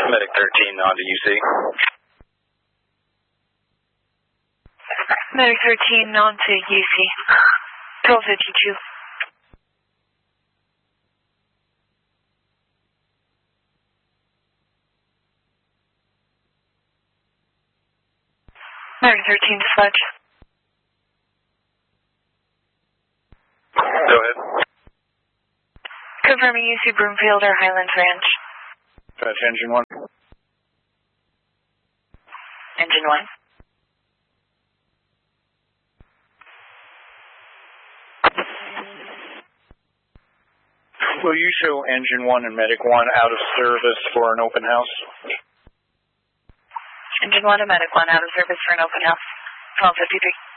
Medic 13 on to UC. Medic 13 on to UC. 1252. Medic 13 to Sledge. Go ahead. Confirming UC Broomfield or Highlands Ranch. Fetch engine 1. Engine 1. Will you show engine 1 and medic 1 out of service for an open house? Engine 1 and medic 1 out of service for an open house. 1253.